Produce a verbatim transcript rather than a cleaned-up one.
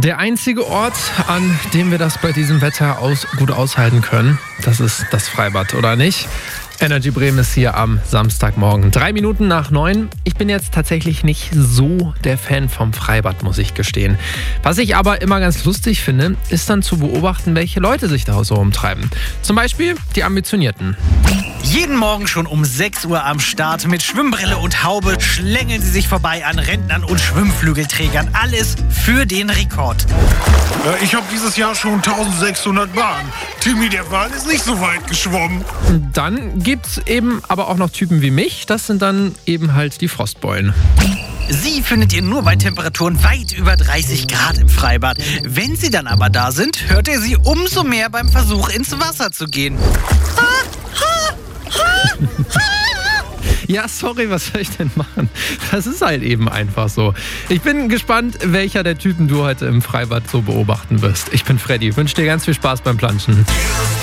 Der einzige Ort, an dem wir das bei diesem Wetter aus, gut aushalten können, das ist das Freibad, oder nicht? Energy Bremen ist hier am Samstagmorgen. Drei Minuten nach neun. Ich bin jetzt tatsächlich nicht so der Fan vom Freibad, muss ich gestehen. Was ich aber immer ganz lustig finde, ist dann zu beobachten, welche Leute sich da so umtreiben. Zum Beispiel die Ambitionierten. Jeden Morgen schon um sechs Uhr am Start. Mit Schwimmbrille und Haube schlängeln sie sich vorbei an Rentnern und Schwimmflügelträgern. Alles für den Rekord. Äh, ich habe dieses Jahr schon eintausendsechshundert Bahnen. Timmy, der Wal ist nicht so weit geschwommen. Dann gibt's eben aber auch noch Typen wie mich. Das sind dann eben halt die Frostbeulen. Sie findet ihr nur bei Temperaturen weit über dreißig Grad im Freibad. Wenn sie dann aber da sind, hört ihr sie umso mehr beim Versuch, ins Wasser zu gehen. Ja, sorry, was soll ich denn machen? Das ist halt eben einfach so. Ich bin gespannt, welcher der Typen du heute im Freibad so beobachten wirst. Ich bin Freddy, wünsche dir ganz viel Spaß beim Planschen.